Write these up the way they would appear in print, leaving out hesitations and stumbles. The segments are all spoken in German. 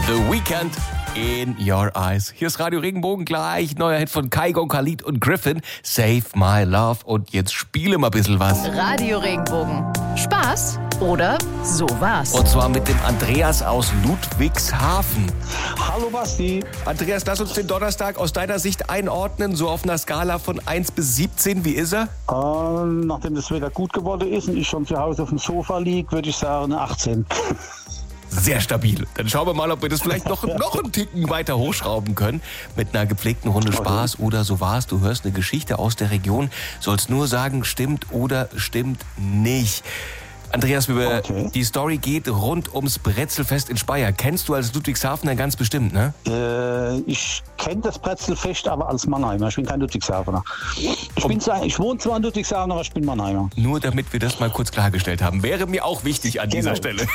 The Weeknd in Your Eyes. Hier ist Radio Regenbogen gleich. Neuer Hit von Kygo, Khalid und Griffin. Save My Love. Und jetzt spiele mal ein bisschen was. Radio Regenbogen. Spaß oder sowas. Und zwar mit dem Andreas aus Ludwigshafen. Hallo Basti. Andreas, lass uns den Donnerstag aus deiner Sicht einordnen, so auf einer Skala von 1 bis 17. Wie ist er? Nachdem das Wetter gut geworden ist und ich schon zu Hause auf dem Sofa liege, würde ich sagen eine 18. Sehr stabil. Dann schauen wir mal, ob wir das vielleicht noch einen Ticken weiter hochschrauben können. Mit einer gepflegten Runde Spaß oder so war's. Du hörst eine Geschichte aus der Region, sollst nur sagen, stimmt oder stimmt nicht. Andreas, die Story geht rund ums Brezelfest in Speyer. Kennst du als Ludwigshafener ganz bestimmt, ne? Ich kenne das Brezelfest, aber als Mannheimer. Ich bin kein Ludwigshafener. Ich wohne zwar in Ludwigshafen, aber ich bin Mannheimer. Nur damit wir das mal kurz klargestellt haben. Wäre mir auch wichtig an dieser Stelle.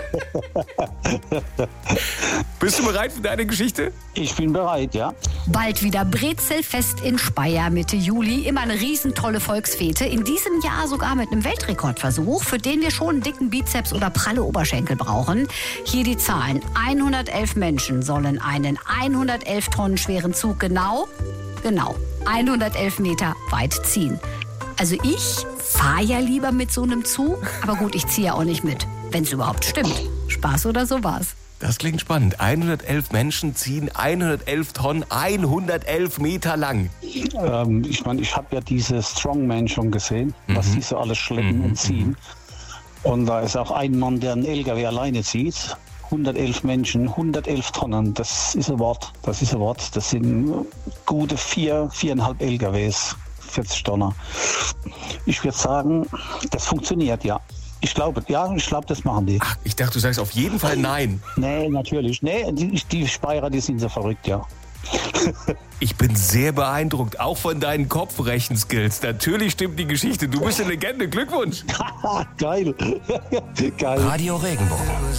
Bist du bereit für deine Geschichte? Ich bin bereit, ja. Bald wieder Brezelfest in Speyer Mitte Juli. Immer eine riesentolle Volksfete. In diesem Jahr sogar mit einem Weltrekordversuch, für den wir schon einen dicken Bizeps oder pralle Oberschenkel brauchen. Hier die Zahlen. 111 Menschen sollen einen 111 Tonnen schweren Zug genau 111 Meter weit ziehen. Also ich fahre ja lieber mit so einem Zug, aber gut, ich ziehe ja auch nicht mit, wenn es überhaupt stimmt. Spaß oder so war's. Das klingt spannend. 111 Menschen ziehen 111 Tonnen, 111 Meter lang. Ich habe ja diese Strongman schon gesehen, was die so alles schleppen und ziehen. Und da ist auch ein Mann, der einen LKW alleine zieht. 111 Menschen, 111 Tonnen, das ist ein Wort. Das sind gute 4,5 LKWs, 40 Tonnen. Ich würde sagen, das funktioniert, ja. Ich glaube, das machen die. Ach, ich dachte, du sagst auf jeden Fall nein. Nee, natürlich. Nee, die Speyerer, die sind so verrückt, ja. Ich bin sehr beeindruckt, auch von deinen Kopfrechenskills. Natürlich stimmt die Geschichte. Du bist eine Legende. Glückwunsch. Geil. Radio Regenbogen.